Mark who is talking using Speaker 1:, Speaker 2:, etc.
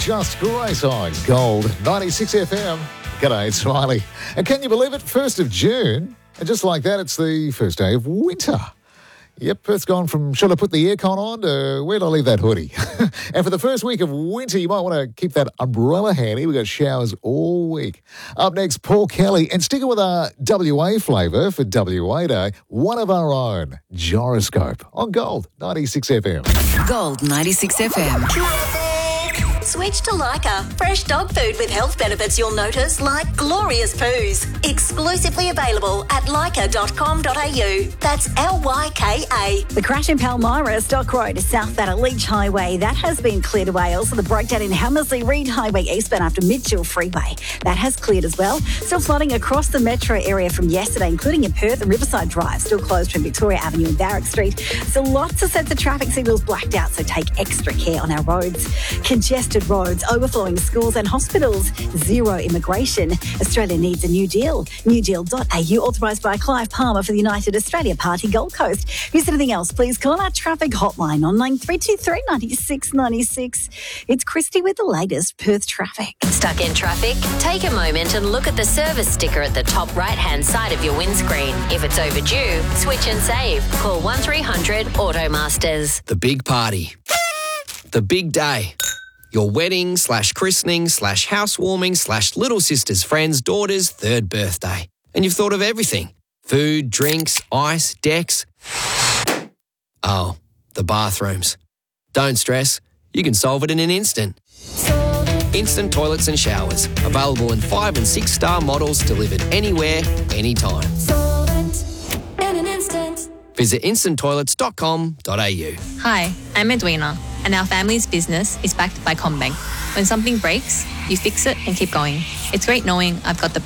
Speaker 1: Just Great on Gold 96 FM. G'day, it's Smiley. And can you believe it? 1st of June. And just like that, it's the first day of winter. Yep, Perth's gone from should I put the aircon on to where do I leave that hoodie? And for the first week of winter, you might want to keep that umbrella handy. We've got showers all week. Up next, Paul Kelly. And sticking with our WA flavour for WA Day, one of our own, Gyroscope on Gold 96 FM.
Speaker 2: Gold 96 FM.
Speaker 3: Switch to Leica. Fresh dog food with health benefits you'll notice, like glorious poos. Exclusively available at leica.com.au. That's Lyka.
Speaker 4: The crash in Palmyra, Stock Road, south at Leach Highway, that has been cleared away. Also, the breakdown in Hammersley Reed Highway eastbound after Mitchell Freeway, that has cleared as well. Still flooding across the metro area from yesterday, including in Perth and Riverside Drive, still closed from Victoria Avenue and Barrack Street. So lots of sets of traffic signals blacked out, so take extra care on our roads. Congested roads, overflowing schools and hospitals, zero immigration. Australia needs a new deal. Newdeal.au, authorised by Clive Palmer for the United Australia Party Gold Coast. If there's anything else, please call our traffic hotline on 9323 96 96. It's Christy with the latest Perth traffic.
Speaker 5: Stuck in traffic? Take a moment and look at the service sticker at the top right-hand side of your windscreen. If it's overdue, switch and save. Call 1300 Automasters.
Speaker 6: The big party. The big day. Your wedding / christening / housewarming / little sister's friend's daughter's 3rd birthday. And you've thought of everything. Food, drinks, ice, decks. Oh, the bathrooms. Don't stress. You can solve it in an instant. Instant toilets and showers. Available in 5- and 6-star models delivered anywhere, anytime. Visit instanttoilets.com.au.
Speaker 7: Hi, I'm Edwina, and our family's business is backed by CommBank. When something breaks, you fix it and keep going. It's great knowing I've got the